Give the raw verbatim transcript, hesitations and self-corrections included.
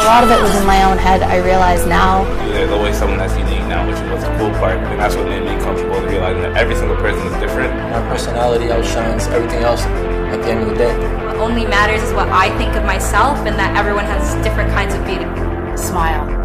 lot of it was in my own head, I realize now. There's always someone that's unique now, which is what's the cool part, and that's what made me comfortable to realizing that every single person is different. My personality outshines everything else at the end of the day. What only matters is what I think of myself, and that everyone has different kinds of beauty. Smile.